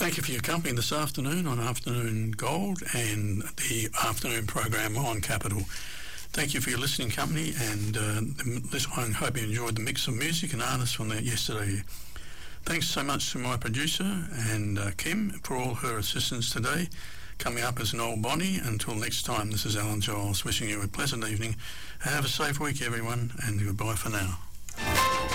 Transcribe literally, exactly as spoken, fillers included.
Thank you for your company this afternoon on Afternoon Gold and the afternoon program on Capital. Thank you for your listening company, and uh, this, I hope you enjoyed the mix of music and artists from that yesterday. Thanks so much to my producer and uh, Kim for all her assistance today. Coming up is Noel Bonnie. Until next time, this is Alan Giles wishing you a pleasant evening. Have a safe week, everyone, and goodbye for now.